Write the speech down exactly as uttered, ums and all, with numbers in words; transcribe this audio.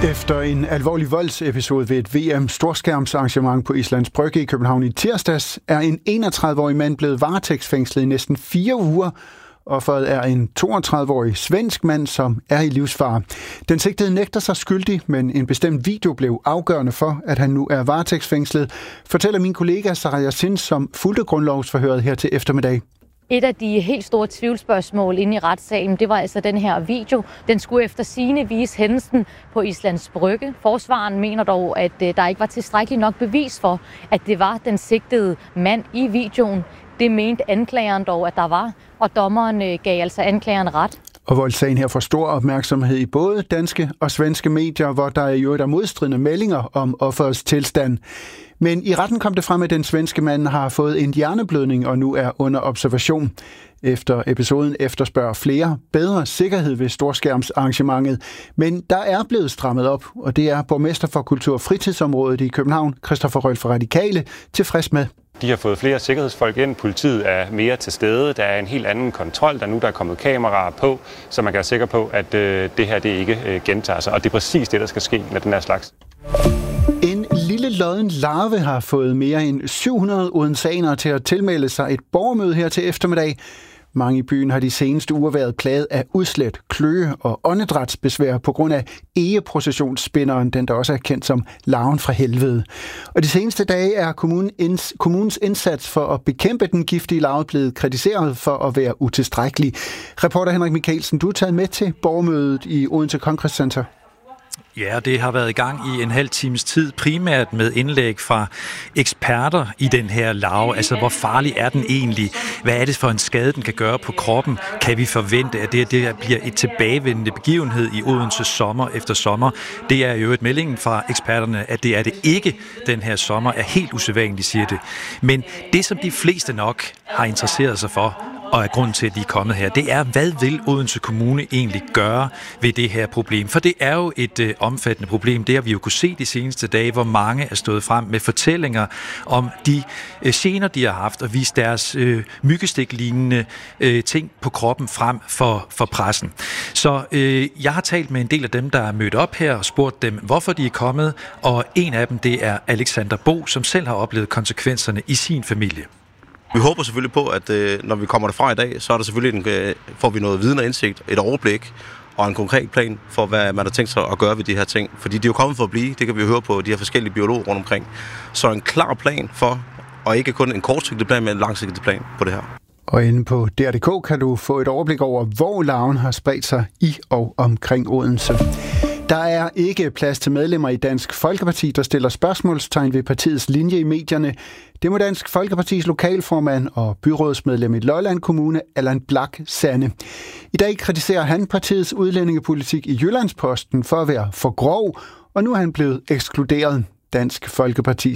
Efter en alvorlig voldsepisode ved et V M-storskærmsarrangement på Islands Brygge i København i tirsdags, er en enogtredive-årig mand blevet varetægtsfængslet i næsten fire uger. Offeret er en toogtredive-årig svensk mand, som er i livsfare. Den sigtede nægter sig skyldig, men en bestemt video blev afgørende for, at han nu er varetægtsfængslet, fortæller min kollega Sarah Yasin, som fulgte grundlovsforhøret her til eftermiddag. Et af de helt store tvivlsspørgsmål inde i retssalen, det var altså den her video. Den skulle efter sigende vise hændelsen på Islands Brygge. Forsvaren mener dog, at der ikke var tilstrækkeligt nok bevis for, at det var den sigtede mand i videoen. Det mente anklageren dog, at der var, og dommeren gav altså anklageren ret. Og voldssagen her får stor opmærksomhed i både danske og svenske medier, hvor der i øvrigt er modstridende meldinger om offerets tilstand. Men i retten kom det frem, at den svenske mand har fået en hjerneblødning og nu er under observation. Efter episoden efterspørger flere bedre sikkerhed ved storskærmsarrangementet. Men der er blevet strammet op, og det er borgmester for Kultur- og Fritidsområdet i København, Christoffer Røhl fra Radikale, tilfreds med. De har fået flere sikkerhedsfolk ind, politiet er mere til stede, der er en helt anden kontrol, der nu der er kommet kameraer på, så man kan være sikker på, at øh, det her det ikke øh, gentager sig. Og det er præcis det, der skal ske med den her slags. En lille lodden larve har fået mere end syv hundrede odenseanere til at tilmelde sig et borgermøde her til eftermiddag. Mange i byen har de seneste uger været plaget af udslæt, kløe og åndedrætsbesvær på grund af egeprocessionsspinderen, den der også er kendt som larven fra helvede. Og de seneste dage er kommunens indsats for at bekæmpe den giftige larve blevet kritiseret for at være utilstrækkelig. Reporter Henrik Michaelsen, du er taget med til borgermødet i Odense Congress Center. Ja, det har været i gang i en halv times tid, primært med indlæg fra eksperter i den her larve. Altså, hvor farlig er den egentlig? Hvad er det for en skade, den kan gøre på kroppen? Kan vi forvente, at det, det bliver et tilbagevendende begivenhed i Odense sommer efter sommer? Det er jo et meldingen fra eksperterne, at det er det ikke den her sommer, er helt usædvanligt, siger det. Men det, som de fleste nok har interesseret sig for, og er grunden til, at de er kommet her, det er, hvad vil Odense Kommune egentlig gøre ved det her problem? For det er jo et øh, omfattende problem. Det har vi jo kunne se de seneste dage, hvor mange er stået frem med fortællinger om de øh, gener, de har haft, og vist deres øh, myggestik-lignende øh, ting på kroppen frem for, for pressen. Så øh, jeg har talt med en del af dem, der er mødt op her, og spurgt dem, hvorfor de er kommet, og en af dem, det er Alexander Bo, som selv har oplevet konsekvenserne i sin familie. Vi håber selvfølgelig på, at øh, når vi kommer derfra i dag, så er der selvfølgelig en, øh, får vi noget viden og indsigt, et overblik og en konkret plan for, hvad man har tænkt sig at gøre ved de her ting. Fordi de er jo kommet for at blive, det kan vi jo høre på de her forskellige biologer rundt omkring. Så en klar plan for, og ikke kun en kortsigtet plan, men en langsigtet plan på det her. Og inde på D R punktum d k kan du få et overblik over, hvor larven har spredt sig i og omkring Odense. Der er ikke plads til medlemmer i Dansk Folkeparti, der stiller spørgsmålstegn ved partiets linje i medierne. Det må Dansk Folkepartis lokalformand og byrådsmedlem i Lolland Kommune, Allan Blak, sande. I dag kritiserer han partiets udlændingepolitik i Jyllandsposten for at være for grov, og nu er han blevet ekskluderet. Dansk Folkeparti